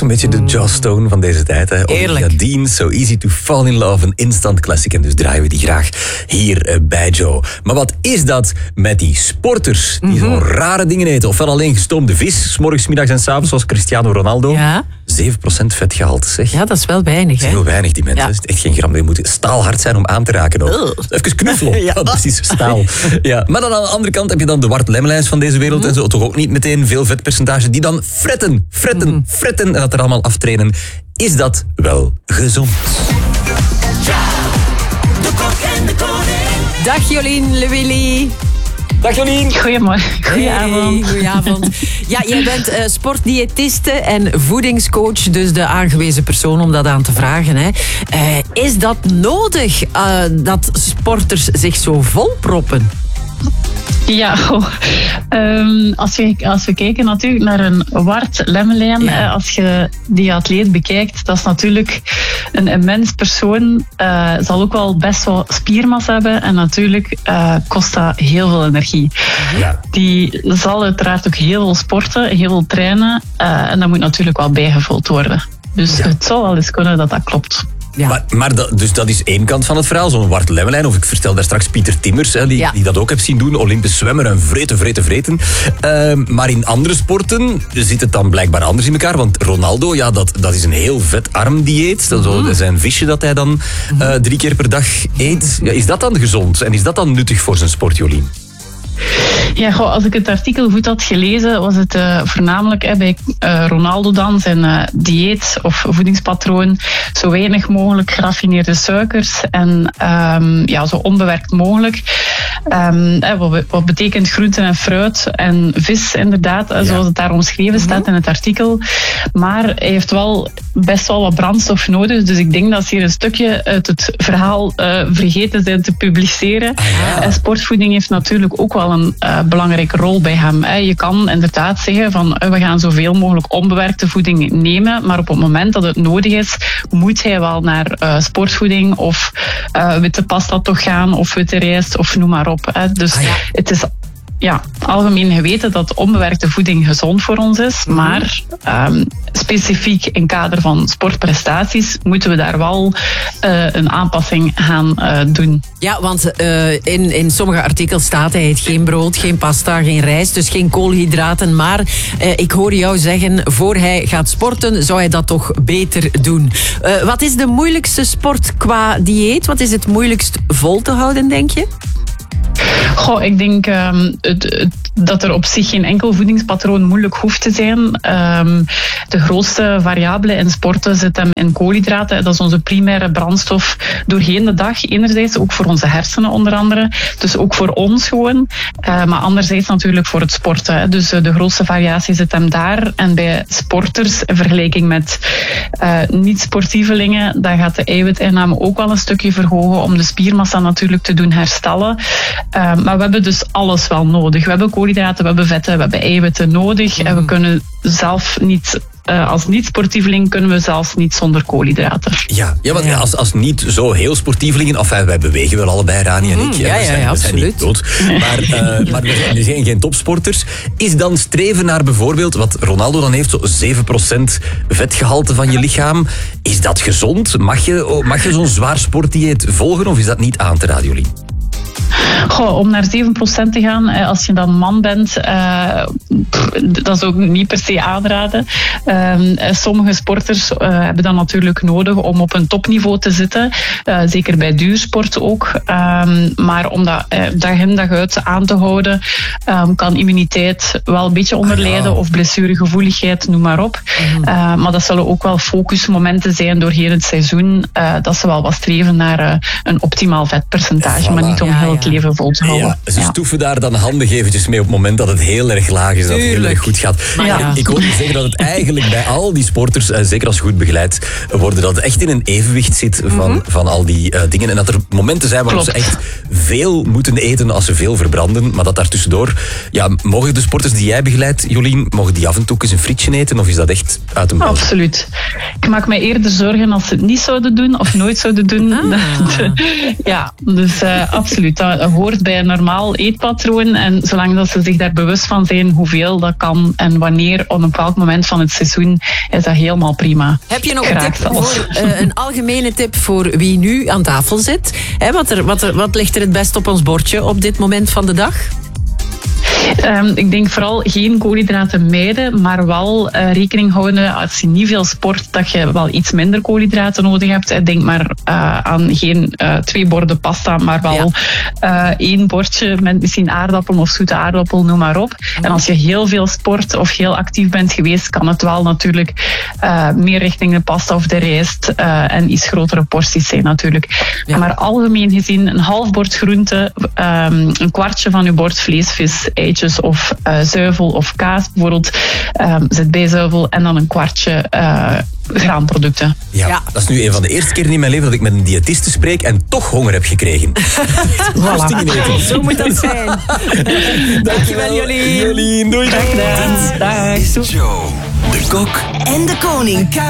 zo'n beetje de Joss Stone van deze tijd. Hè. Eerlijk. Olivia Dean, So Easy to Fall in Love, een instant classic. En dus draaien we die graag hier bij Joe. Maar wat is dat met die sporters die zo rare dingen eten? Ofwel alleen gestoomde vis, 's morgens, 's middags en 's avonds, zoals Cristiano Ronaldo. Ja. 7% vetgehalte, zeg. Ja, dat is wel weinig, Dat hè? is heel weinig, die mensen. Ja. Dat is echt geen gram. Die moeten staalhard zijn om aan te raken. Ook. Even knuffelen. Ja, precies, staal. Ja. Maar dan aan de andere kant heb je dan de Wart Lemmelijns van deze wereld. En zo, toch ook niet meteen veel vetpercentage. Die dan fretten en dat er allemaal aftrainen. Is dat wel gezond? De kok en de koning. Dag Jolien, Lewilly. Dag Jolien. Goedemorgen. Goedenavond. Hey, goedenavond. Ja, jij bent sportdiëtiste en voedingscoach, dus de aangewezen persoon om dat aan te vragen. Hè. Is dat nodig, dat sporters zich zo volproppen? Ja, als we kijken natuurlijk naar een Wart Lemmelijn, als je die atleet bekijkt, dat is natuurlijk een immens persoon, zal ook wel best wel spiermassa hebben en natuurlijk kost dat heel veel energie. Ja. Die zal uiteraard ook heel veel sporten, heel veel trainen en dat moet natuurlijk wel bijgevuld worden. Dus het zou wel eens kunnen dat dat klopt. Ja. Maar dat is één kant van het verhaal. Zo'n Wart Lemmelijn, of ik vertel daar straks Pieter Timmers, hè, die dat ook heb zien doen. Olympisch zwemmer en vreten. Maar in andere sporten zit het dan blijkbaar anders in elkaar. Want Ronaldo, ja, dat is een heel vetarm dieet. Dat is een visje dat hij dan 3 keer per dag eet. Ja, is dat dan gezond? En is dat dan nuttig voor zijn sport, Jolien? Ja, als ik het artikel goed had gelezen, was het voornamelijk bij Ronaldo dan zijn dieet of voedingspatroon zo weinig mogelijk geraffineerde suikers en zo onbewerkt mogelijk. Wat betekent groenten en fruit en vis inderdaad, zoals het daar omschreven staat in het artikel. Maar hij heeft wel best wel wat brandstof nodig, dus ik denk dat ze hier een stukje uit het verhaal vergeten zijn te publiceren. Sportvoeding heeft natuurlijk ook wel een belangrijke rol bij hem. Je kan inderdaad zeggen van we gaan zoveel mogelijk onbewerkte voeding nemen, maar op het moment dat het nodig is, moet hij wel naar sportvoeding of witte pasta toch gaan of witte rijst of noem maar op. Dus het is algemeen geweten dat onbewerkte voeding gezond voor ons is, maar specifiek in kader van sportprestaties moeten we daar wel een aanpassing gaan doen. Ja, want in sommige artikels staat hij eet geen brood, geen pasta, geen rijst, dus geen koolhydraten. Maar ik hoor jou zeggen, voor hij gaat sporten, zou hij dat toch beter doen. Wat is de moeilijkste sport qua dieet? Wat is het moeilijkst vol te houden, denk je? Ik denk dat er op zich geen enkel voedingspatroon moeilijk hoeft te zijn. De grootste variabele in sporten zit hem in koolhydraten. Dat is onze primaire brandstof doorheen de dag. Enerzijds ook voor onze hersenen onder andere. Dus ook voor ons gewoon. Maar anderzijds natuurlijk voor het sporten. Dus de grootste variatie zit hem daar. En bij sporters, in vergelijking met niet-sportievelingen, dan gaat de eiwitinname ook wel een stukje verhogen om de spiermassa natuurlijk te doen herstellen. Maar we hebben dus alles wel nodig. We hebben koolhydraten, we hebben vetten, we hebben eiwitten nodig. En we kunnen zelf niet, als niet-sportieveling kunnen we zelfs niet zonder koolhydraten. Ja, want als niet zo heel sportievelingen, wij bewegen wel allebei, Rani en ik. We zijn niet dood. Maar we zijn geen topsporters. Is dan streven naar bijvoorbeeld, wat Ronaldo dan heeft, zo 7% vetgehalte van je lichaam. Is dat gezond? Mag je zo'n zwaar sportdieet volgen of is dat niet aan te raden, Jolien? Om naar 7% te gaan, als je dan man bent, dat is ook niet per se aanraden. Sommige sporters hebben dat natuurlijk nodig om op een topniveau te zitten. Zeker bij duursport ook. Maar om dat dag in dag uit aan te houden, kan immuniteit wel een beetje onder lijden of blessuregevoeligheid, noem maar op. Maar dat zullen ook wel focusmomenten zijn doorheen het seizoen, dat ze wel wat streven naar een optimaal vetpercentage, maar niet om heel het leven vol te houden. Ja, ze stoeven daar dan handig eventjes mee op het moment dat het heel erg laag is, dat het heel erg goed gaat. Maar ik hoor je zeggen dat het eigenlijk bij al die sporters, zeker als ze goed begeleid worden, dat het echt in een evenwicht zit van al die dingen. En dat er momenten zijn waarop ze echt veel moeten eten als ze veel verbranden. Maar dat daartussendoor, mogen de sporters die jij begeleidt, Jolien, mogen die af en toe eens een frietje eten? Of is dat echt uit een bal? Absoluut. Ik maak mij eerder zorgen als ze het niet zouden doen of nooit zouden doen. Dus absoluut. Dat hoort bij een normaal eetpatroon. En zolang dat ze zich daar bewust van zijn hoeveel dat kan en wanneer op een bepaald moment van het seizoen, is dat helemaal prima. Heb je nog een algemene tip voor wie nu aan tafel zit? Wat ligt er het best op ons bordje op dit moment van de dag? Ik denk vooral geen koolhydraten mijden, maar wel rekening houden als je niet veel sport, dat je wel iets minder koolhydraten nodig hebt. Denk maar aan geen 2 borden pasta, maar wel 1 bordje met misschien aardappelen of zoete aardappel, noem maar op. En als je heel veel sport of heel actief bent geweest, kan het wel natuurlijk meer richting de pasta of de rijst en iets grotere porties zijn natuurlijk. Ja. Maar algemeen gezien een half bord groente, een kwartje van je bord vlees, vis, eitjes of zuivel of kaas bijvoorbeeld zit bij zuivel en dan een kwartje graanproducten. Ja, dat is nu een van de eerste keer in mijn leven dat ik met een diëtiste spreek en toch honger heb gekregen. Voilà. Zo moet dat zijn. Dankjewel Jolien. Doei. Dag. De Kok en de Koning.